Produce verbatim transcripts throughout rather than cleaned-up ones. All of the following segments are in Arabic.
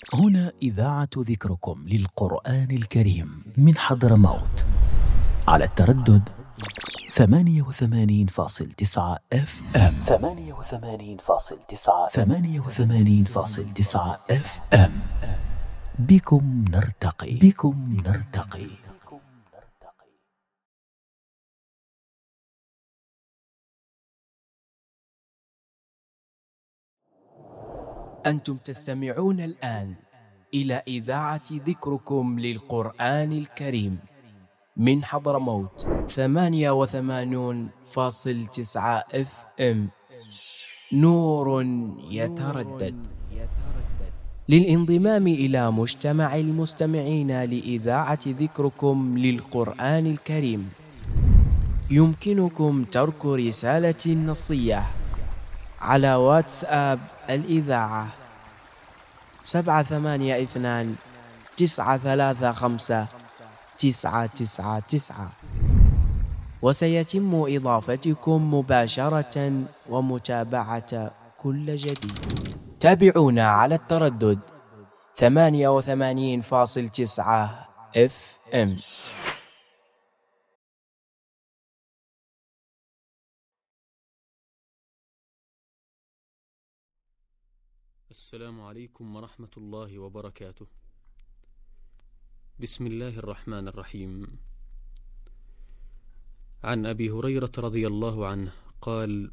هنا إذاعة ذكركم للقرآن الكريم من حضرموت على التردد ثمانية وثمانين فاصل تسعة اف ام ثمانية وثمانين فاصل تسعة ثمانية وثمانين فاصل تسعة اف ام. بكم نرتقي بكم نرتقي. أنتم تستمعون الآن إلى إذاعة ذكركم للقرآن الكريم من حضرموت ثمانية وثمانون فاصل تسعة اف ام. نور يتردد. للانضمام إلى مجتمع المستمعين لإذاعة ذكركم للقرآن الكريم يمكنكم ترك رسالة نصية على واتساب الإذاعة سبعة ثمانية اثنان تسعة ثلاثة خمسة تسعة تسعة تسعة، وسيتم إضافتكم مباشرة ومتابعة كل جديد. تابعونا على التردد ثمانية وثمانين فاصل تسعة اف ام. السلام عليكم ورحمة الله وبركاته. بسم الله الرحمن الرحيم. عن أبي هريرة رضي الله عنه قال: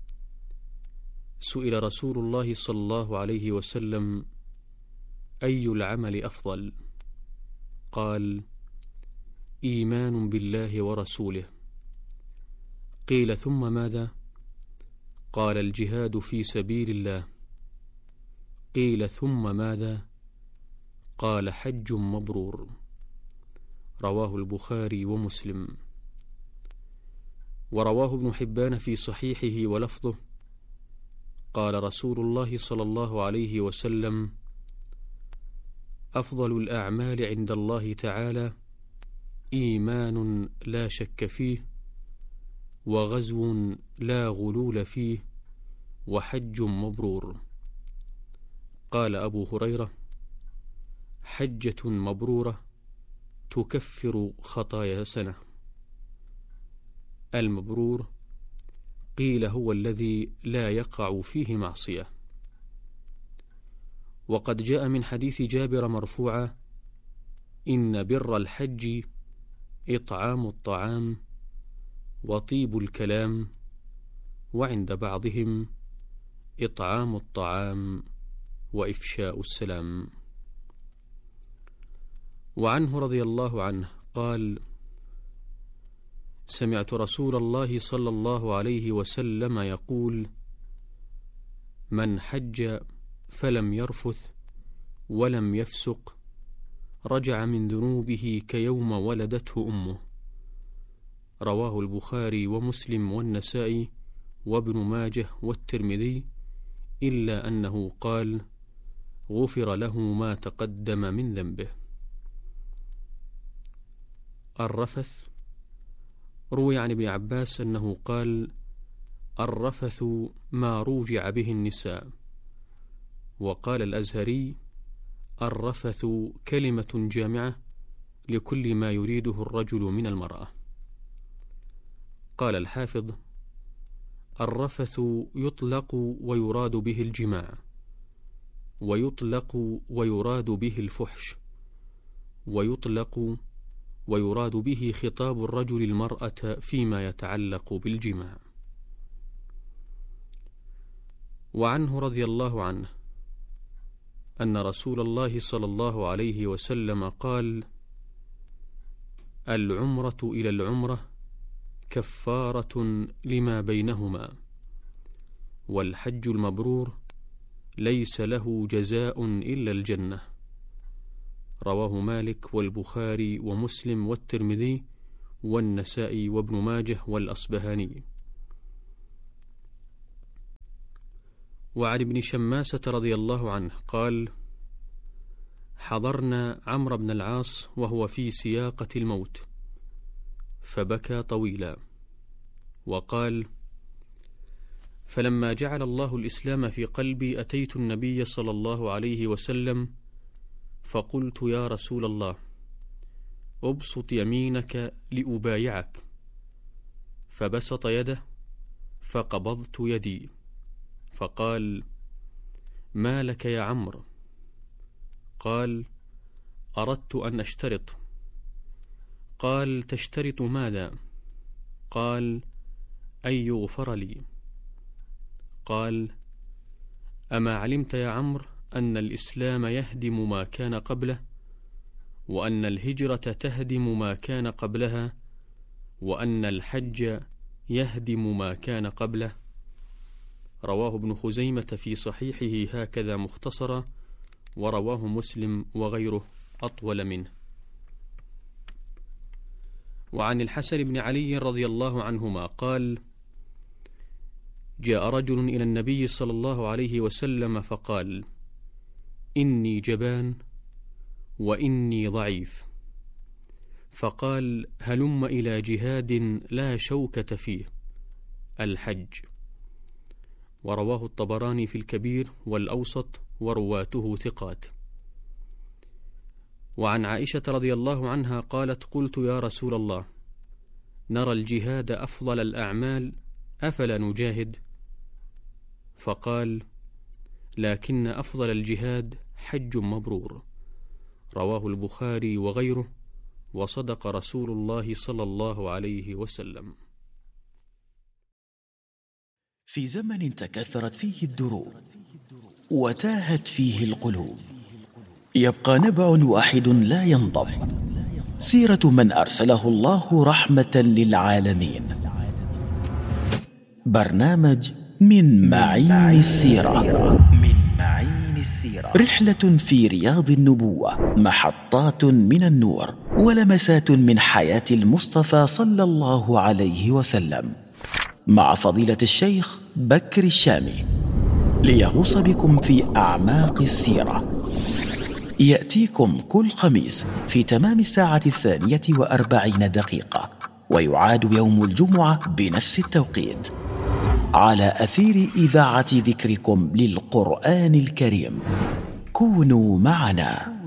سئل رسول الله صلى الله عليه وسلم: أي العمل أفضل؟ قال: إيمان بالله ورسوله. قيل: ثم ماذا؟ قال: الجهاد في سبيل الله. قيل: ثم ماذا؟ قال: حج مبرور. رواه البخاري ومسلم. ورواه ابن حبان في صحيحه ولفظه: قال رسول الله صلى الله عليه وسلم: أفضل الأعمال عند الله تعالى إيمان لا شك فيه، وغزو لا غلول فيه، وحج مبرور. قال أبو هريرة: حجة مبرورة تكفر خطايا سنة. المبرور قيل هو الذي لا يقع فيه معصية. وقد جاء من حديث جابر مرفوعا: إن بر الحج إطعام الطعام وطيب الكلام، وعند بعضهم إطعام الطعام وإفشاء السلام. وعنه رضي الله عنه قال: سمعت رسول الله صلى الله عليه وسلم يقول: من حج فلم يرفث ولم يفسق رجع من ذنوبه كيوم ولدته أمه. رواه البخاري ومسلم والنسائي وابن ماجه والترمذي، إلا أنه قال: غفر له ما تقدم من ذنبه. الرفث روي عن ابن عباس أنه قال: الرفث ما روجع به النساء. وقال الأزهري: الرفث كلمة جامعة لكل ما يريده الرجل من المرأة. قال الحافظ: الرفث يطلق ويراد به الجماع، ويطلق ويراد به الفحش، ويطلق ويراد به خطاب الرجل المرأة فيما يتعلق بالجماع. وعنه رضي الله عنه أن رسول الله صلى الله عليه وسلم قال: العمرة إلى العمرة كفارة لما بينهما، والحج المبرور ليس له جزاء إلا الجنة. رواه مالك والبخاري ومسلم والترمذي والنسائي وابن ماجه والأصبهاني. وعن ابن شماسة رضي الله عنه قال: حضرنا عمرو بن العاص وهو في سياقة الموت، فبكى طويلا، وقال: فلما جعل الله الإسلام في قلبي أتيت النبي صلى الله عليه وسلم فقلت يا رسول الله أبسط يمينك لأبايعك، فبسط يده فقبضت يدي، فقال ما لك يا عمرو؟ قال أردت أن أشترط. قال تشترط ماذا؟ قال أن يغفر لي. قال أما علمت يا عمرو أن الإسلام يهدم ما كان قبله، وأن الهجرة تهدم ما كان قبلها، وأن الحج يهدم ما كان قبله؟ رواه ابن خزيمة في صحيحه هكذا مختصرا، ورواه مسلم وغيره أطول منه. وعن الحسن بن علي رضي الله عنهما قال جاء رجل إلى النبي صلى الله عليه وسلم فقال إني جبان وإني ضعيف، فقال هلم إلى جهاد لا شوكة فيه، الحج. ورواه الطبراني في الكبير والأوسط ورواته ثقات. وعن عائشة رضي الله عنها قالت قلت يا رسول الله نرى الجهاد أفضل الأعمال، أفلا نجاهد؟ فقال لكن أفضل الجهاد حج مبرور. رواه البخاري وغيره، وصدق رسول الله صلى الله عليه وسلم. في زمن تكاثرت فيه الدروب وتاهت فيه القلوب، يبقى نبع واحد لا ينضب، سيرة من أرسله الله رحمة للعالمين. برنامج من معين السيرة، من معين السيرة، رحلة في رياض النبوة، محطات من النور ولمسات من حياة المصطفى صلى الله عليه وسلم، مع فضيلة الشيخ بكر الشامي، ليغوص بكم في أعماق السيرة. يأتيكم كل خميس في تمام الساعة الثانية وأربعين دقيقة، ويعاد يوم الجمعة بنفس التوقيت، على أثير إذاعة ذكركم للقرآن الكريم. كونوا معنا.